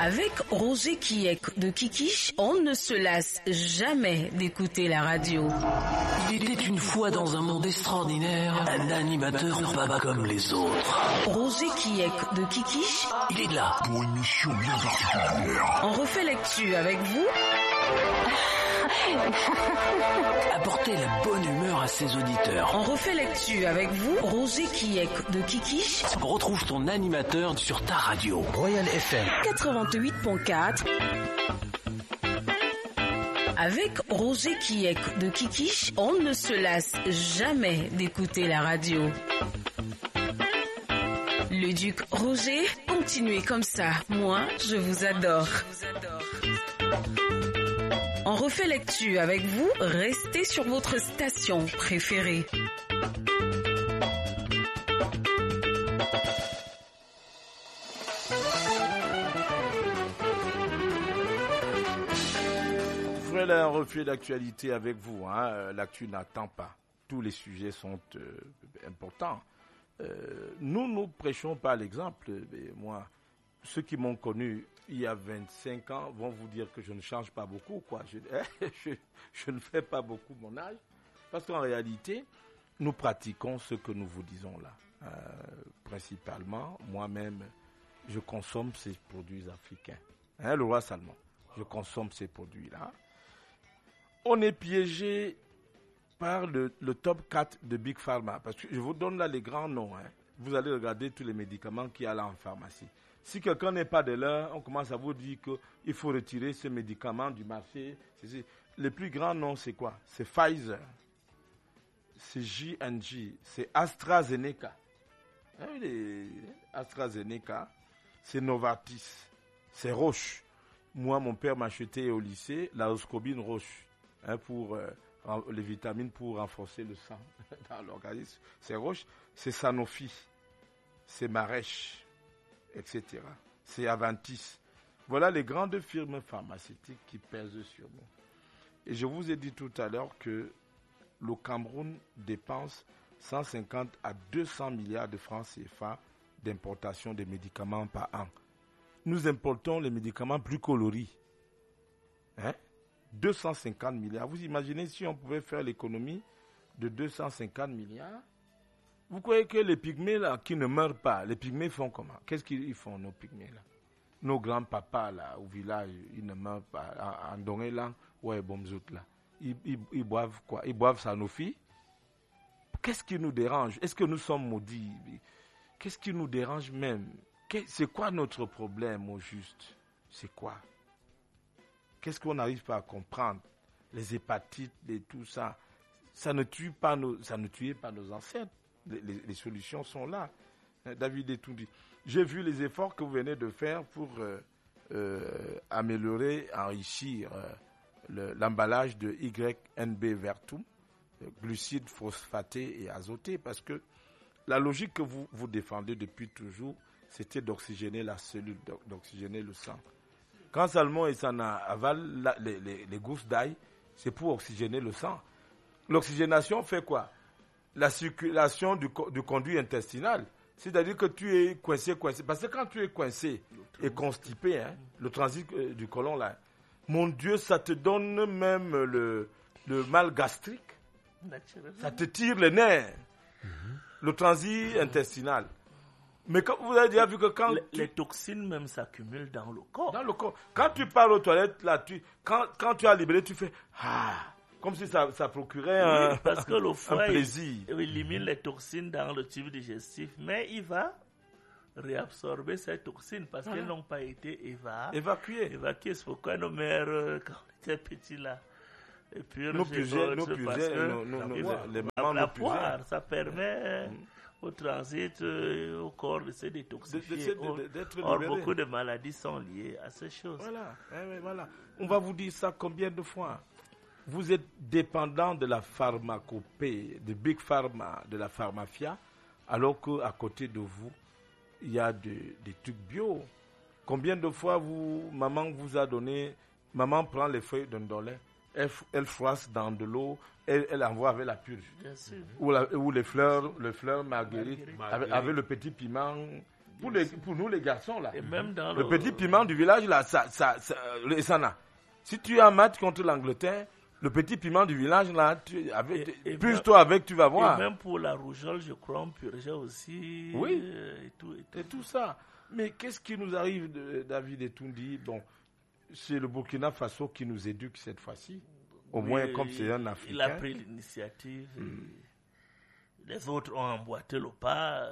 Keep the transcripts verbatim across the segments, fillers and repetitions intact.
Avec Roger Kiek de Kikish, on ne se lasse jamais d'écouter la radio. Il était une fois dans un monde extraordinaire, un animateur pas comme les autres. Roger Kiek de Kikish, il est là pour une mission bien particulière. On refait l'actu avec vous. Apporter la bonne humeur à ses auditeurs. On refait l'actu avec vous, Roger Kiek de Kikish. Retrouve ton animateur sur ta radio. Royal F M quatre-vingt-huit virgule quatre. Avec Roger Kiek de Kikish, on ne se lasse jamais d'écouter la radio. Le duc Roger, continuez comme ça. Moi, je vous adore. On refait l'actu avec vous, restez sur votre station préférée. Voilà un reflet d'actualité avec vous. Hein. L'actu n'attend pas. Tous les sujets sont euh, importants. Euh, nous, nous prêchons par l'exemple. Mais moi, ceux qui m'ont connu il y a vingt-cinq ans vont vous dire que je ne change pas beaucoup, quoi. Je, je, je ne fais pas beaucoup mon âge, parce qu'en réalité, nous pratiquons ce que nous vous disons là. Euh, principalement, moi-même, je consomme ces produits africains. Hein, le roi Salmon, je consomme ces produits-là. On est piégé par le, le top quatre de Big Pharma, parce que je vous donne là les grands noms. Hein. Vous allez regarder tous les médicaments qu'il y a là en pharmacie. Si quelqu'un n'est pas de l'heure, on commence à vous dire qu'il faut retirer ce médicament du marché. C'est, c'est. Les plus grands noms, c'est quoi? C'est Pfizer, c'est J and J, c'est AstraZeneca. Hein, les AstraZeneca, c'est Novartis, c'est Roche. Moi, mon père m'a acheté au lycée la Oscobine Roche hein, pour euh, les vitamines pour renforcer le sang dans l'organisme. C'est Roche, c'est Sanofi, c'est Marèche, et cetera. C'est Aventis. Voilà les grandes firmes pharmaceutiques qui pèsent sur nous. Et je vous ai dit tout à l'heure que le Cameroun dépense cent cinquante à deux cents milliards de francs C F A d'importation de médicaments par an. Nous importons les médicaments plus coloris. Hein? deux cent cinquante milliards. Vous imaginez si on pouvait faire l'économie de deux cent cinquante milliards? Vous croyez que les pygmées là, qui ne meurent pas, les pygmées font comment? Qu'est-ce qu'ils font, nos pygmées là? Nos grands-papas là, au village, ils ne meurent pas. En Dongé là, ouais, Bomzout là. Ils, ils, ils boivent quoi? Ils boivent Sanofi? Qu'est-ce qui nous dérange? Est-ce que nous sommes maudits? Qu'est-ce qui nous dérange même? C'est quoi notre problème au juste? C'est quoi? Qu'est-ce qu'on n'arrive pas à comprendre? Les hépatites et tout ça, ça ne tue pas nos, ça ne tuait pas nos ancêtres. Les, les, les solutions sont là. David est tout dit. J'ai vu les efforts que vous venez de faire pour euh, euh, améliorer, enrichir euh, le, l'emballage de Y N B Vertum, glucides phosphatés et azotés, parce que la logique que vous, vous défendez depuis toujours, c'était d'oxygéner la cellule, d'oxygéner le sang. Quand Salmon et Sana avalent la, les, les, les gousses d'ail, c'est pour oxygéner le sang. L'oxygénation fait quoi? La circulation du, du conduit intestinal. C'est-à-dire que tu es coincé, coincé. Parce que quand tu es coincé et constipé, hein, le transit euh, du côlon, là, mon Dieu, ça te donne même le, le mal gastrique. Ça te tire les nerfs. Mm-hmm. Le transit intestinal. Mais quand vous avez déjà vu que quand... Les, tu... les toxines même s'accumulent dans le corps. Dans le corps. Quand tu pars aux toilettes, là, tu, quand, quand tu as libéré, tu fais... Ah, comme si ça, ça procurait un, oui, parce que le foie, un plaisir. Il, il élimine les toxines dans le tube digestif, mais il va réabsorber ces toxines parce voilà. qu'elles n'ont pas été éva... évacuées. évacuées. C'est pourquoi nos mères, quand on était petits là, et puis nous puisaient, nous puisaient, nous, nous, nous, les mamans la nous poire, ça permet... Mm. au transit, euh, au corps de se détoxifier. De, de, de, Or, beaucoup de maladies sont liées à ces choses. Voilà, eh, voilà. On va vous dire ça combien de fois? Vous êtes dépendant de la pharmacopée, de Big Pharma, de la pharmafia, alors qu'à côté de vous, il y a de, des trucs bio. Combien de fois vous, maman vous a donné, maman prend les feuilles d'un dollar, elle, elle froisse dans de l'eau, elle, elle envoie avec la purge. Bien sûr. Ou, la, ou les fleurs, les fleurs marguerite, marguerite. Avec, avec le petit piment Pour, les, pour nous, les garçons, là. Et même dans le, le petit piment du village, là, ça, ça, ça, le Sana. Si tu as un match contre l'Angleterre, le petit piment du village, là, tu, avec, et, et plus toi avec, tu vas voir. Et même pour la rougeole, je crois, on purgeait aussi. Oui. Et tout, et tout. Et tout ça. Mais qu'est-ce qui nous arrive, de David Etoundi? Bon, c'est le Burkina Faso qui nous éduque cette fois-ci. Au oui, moins, comme c'est un Africain. Il a pris l'initiative. Mm. Les autres ont emboîté le pas.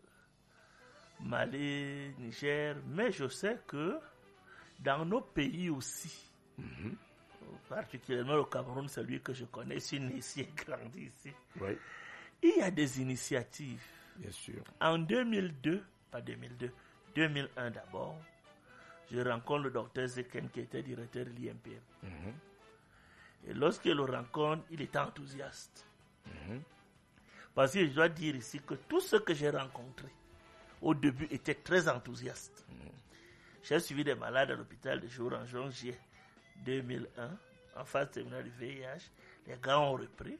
Mali, Niger. Mais je sais que dans nos pays aussi, mm-hmm. particulièrement le Cameroun, celui que je connais, je suis né ici et grandi ici, oui. il y a des initiatives. Bien sûr. En deux mille deux, pas deux mille deux, deux mille un d'abord, je rencontre le docteur Zeken qui était directeur de l'I M P M. Mm-hmm. Et lorsque je le rencontre, il était enthousiaste. Mm-hmm. Parce que je dois dire ici que tous ceux que j'ai rencontrés au début étaient très enthousiastes. Mm-hmm. J'ai suivi des malades à l'hôpital de jour en janvier deux mille un, en phase terminale du V I H. Les gars ont repris.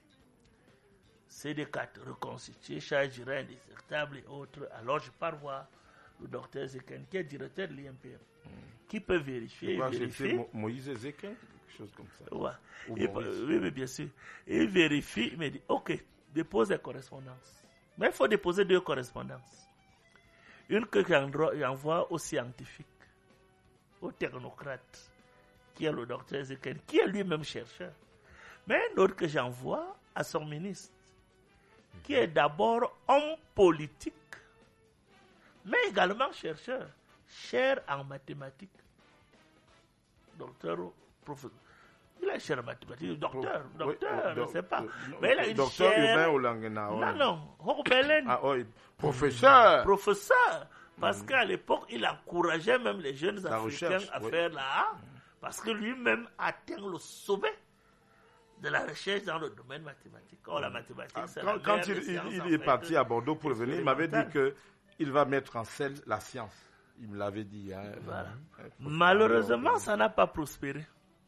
C D quatre reconstitué, charge durée indétectable et autres. Alors je pars voir le docteur Zeken, qui est directeur de l'I M P M, mm. qui peut vérifier. Je vérifier. Mo- Moïse Zeken, quelque chose comme ça. Ouais. Et, oui, mais bien sûr. Et il vérifie, il me dit, ok, dépose des correspondances. Mais il faut déposer deux correspondances. Une que j'envoie aux scientifiques, aux technocrates, qui est le docteur Zeken, qui est lui-même chercheur. Mais une autre que j'envoie à son ministre, qui est d'abord homme politique, mais également chercheur, cher en mathématiques. Docteur, professeur. Il est cher en mathématiques, docteur, Pro, docteur, oui, je ne sais pas. Euh, mais il a une docteur chaire... Humain Olangena. Non, non, Horbelen. Ah, oui. Professeur. Professeur. Parce mm. qu'à l'époque, il encourageait même les jeunes la Africains recherche, à oui. faire là, parce que lui-même atteint le sommet de la recherche dans le domaine mathématique. Oh, la mathématique, ah, c'est quand, la quand il, il, il est parti à Bordeaux pour venir, il m'avait dit qu'il va mettre en scène la science. Il me l'avait dit. Hein. Voilà. Malheureusement, ça n'a pas prospéré.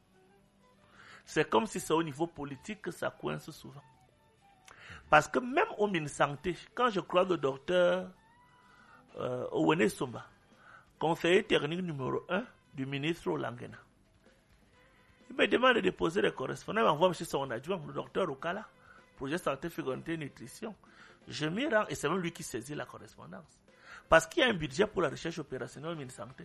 C'est comme si c'est au niveau politique que ça coince souvent. Parce que même au Minsanté, quand je crois le docteur euh, Owene Somba, conseiller technique numéro un du ministre Olangena, il me demande de déposer des correspondants, il m'envoie chez son adjoint, le docteur Okala, projet santé, fécondité, nutrition. Je m'y rends et c'est même lui qui saisit la correspondance. Parce qu'il y a un budget pour la recherche opérationnelle au ministère de la Santé.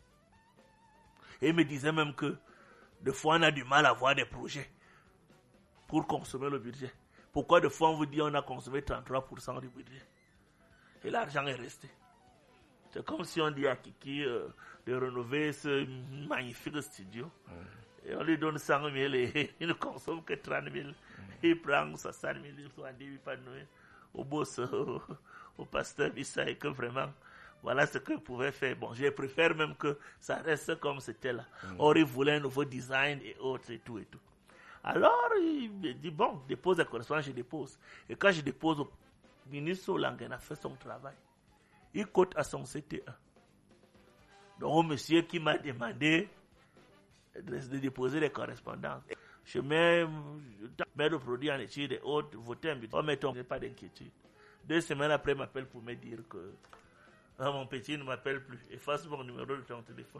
Et il me disait même que des fois on a du mal à avoir des projets pour consommer le budget. Pourquoi des fois on vous dit on a consommé trente-trois pour cent du budget et l'argent est resté. C'est comme si on dit à Kiki euh, de rénover ce magnifique studio. Mmh. Et on lui donne cent mille et il ne consomme que trente mille. Mmh. Il prend soixante mille, il soit dit pas de Noël au boss, au, au pasteur Bissa, et que vraiment, voilà ce qu'il pouvait faire. Bon, je préfère même que ça reste comme c'était là. Mmh. Or, il voulait un nouveau design et autres et tout et tout. Alors, il me dit, bon, dépose la correspondance, je dépose. Et quand je dépose, le ministre Olangena a fait son travail. Il cote à son C T un. Donc, au monsieur qui m'a demandé de, de déposer les correspondances. Je mets, je mets le produit en étude et autres, voter un budget. Oh, mais ton, pas d'inquiétude. Deux semaines après, il m'appelle pour me dire que oh, mon petit ne m'appelle plus. Efface mon numéro de ton téléphone.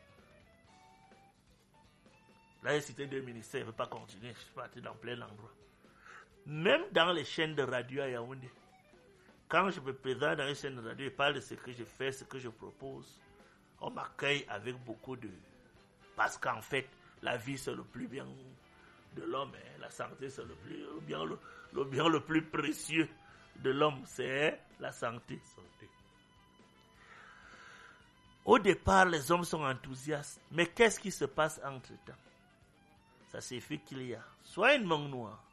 Là, il citait deux ministères, il ne veut pas continuer. Je suis parti dans plein endroit. Même dans les chaînes de radio à Yaoundé, quand je me présente dans les chaînes de radio et parle de ce que je fais, ce que je propose, on m'accueille avec beaucoup de... Parce qu'en fait, la vie, c'est le plus bien de l'homme. Hein. La santé, c'est le, plus, le, bien, le, le bien le plus précieux de l'homme. C'est la santé. santé. Au départ, les hommes sont enthousiastes. Mais qu'est-ce qui se passe entre-temps? Ça signifie qu'il y a soit une mangue noire,